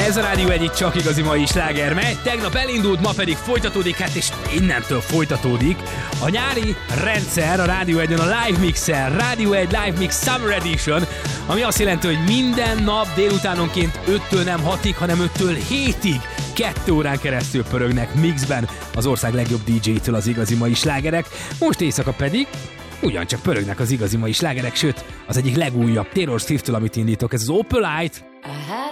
Ez a Rádió egyik csak igazi mai sláger megy. Tegnap elindult, ma pedig folytatódik, hát és innentől folytatódik a nyári rendszer a Rádió 1-en, a Live Mix-el, Rádió 1 Live Mix Summer Edition, ami azt jelenti, hogy minden nap délutánonként 5-től nem 6-ig, hanem 5-től 7-ig 2 órán keresztül pörögnek mixben az ország legjobb DJ-től az igazi mai slágerek. Most éjszaka pedig ugyancsak pörögnek az igazi mai slágerek, sőt, az egyik legújabb Taylor Swift-től, amit indítok, ez az Opalite.